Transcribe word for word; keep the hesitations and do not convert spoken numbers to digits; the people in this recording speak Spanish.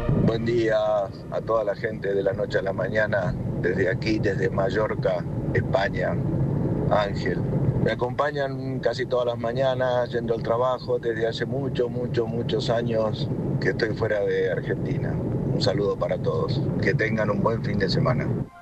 Buen día a toda la gente de la noche a la mañana, desde aquí, desde Mallorca, España. Ángel. Me acompañan casi todas las mañanas yendo al trabajo desde hace muchos, muchos, muchos años que estoy fuera de Argentina. Un saludo para todos. Que tengan un buen fin de semana.